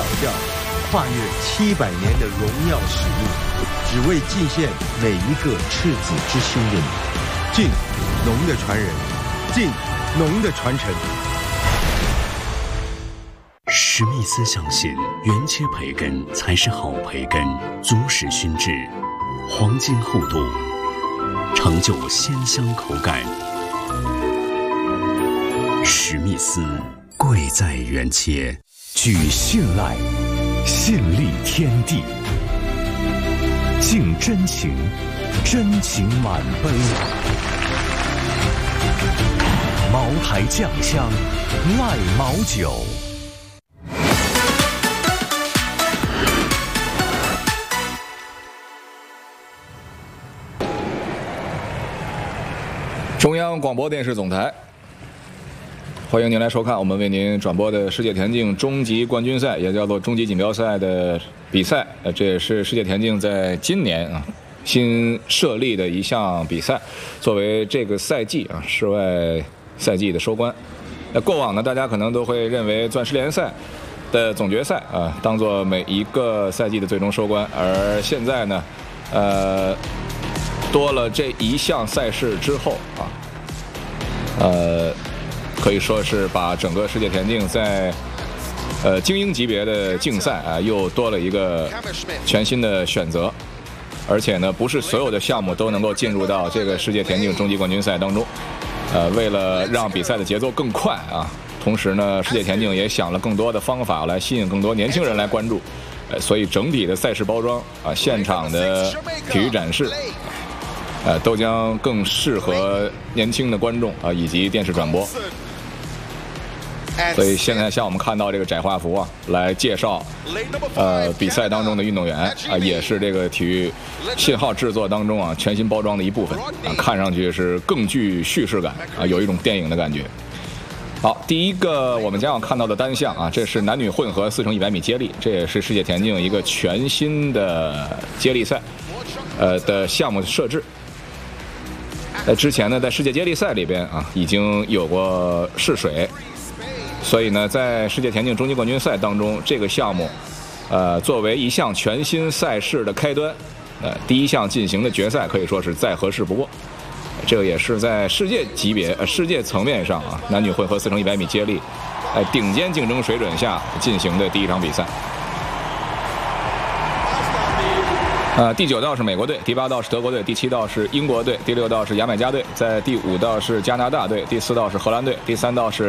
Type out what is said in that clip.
老将，跨越700年的荣耀使命，只为尽献每一个赤子之心的你。敬农的传人，敬农的传承。 史密斯相信，原切培根才是好培根，足使熏制，黄金厚度，成就鲜香口感。史密斯贵在原切，举信赖，信立天地，敬真情，真情满杯。茅台酱香，赖茅酒。 中央广播电视总台，欢迎您来收看我们为您转播的世界田径终极冠军赛，也叫做终极锦标赛的比赛。这也是世界田径在今年新设立的一项比赛，作为这个赛季室外赛季的收官。过往呢，大家可能都会认为钻石联赛的总决赛当做每一个赛季的最终收官，而现在呢，多了这一项赛事之后可以说是把整个世界田径在精英级别的竞赛又多了一个全新的选择，而且呢，不是所有的项目都能够进入到这个世界田径终极冠军赛当中。为了让比赛的节奏更快同时呢，世界田径也想了更多的方法来吸引更多年轻人来关注，所以整体的赛事包装现场的体育展示都将更适合年轻的观众以及电视转播。所以现在像我们看到这个窄画幅来介绍比赛当中的运动员也是这个体育信号制作当中全新包装的一部分看上去是更具叙事感有一种电影的感觉。好，第一个我们将要看到的单项这是男女混合4×100米接力，这也是世界田径一个全新的接力赛的项目设置。之前呢，在世界接力赛里边已经有过试水，所以呢，在世界田径终极冠军赛当中，这个项目作为一项全新赛事的开端，第一项进行的决赛可以说是再合适不过。这个也是在世界级别世界层面上男女混合4×100米接力顶尖竞争水准下进行的第一场比赛。第9道是美国队，第8道是德国队，第7道是英国队，第6道是牙买加队，在第5道是加拿大队，第4道是荷兰队，第3道是